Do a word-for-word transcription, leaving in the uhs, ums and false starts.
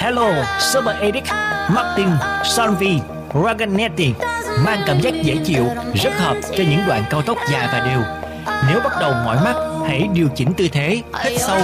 Hello, Super Edic, Martin, Solvi, Raganetti mang cảm giác dễ chịu, rất hợp cho những đoạn cao tốc dài và đều. Nếu bắt đầu mỏi mắt, hãy điều chỉnh tư thế, hít sâu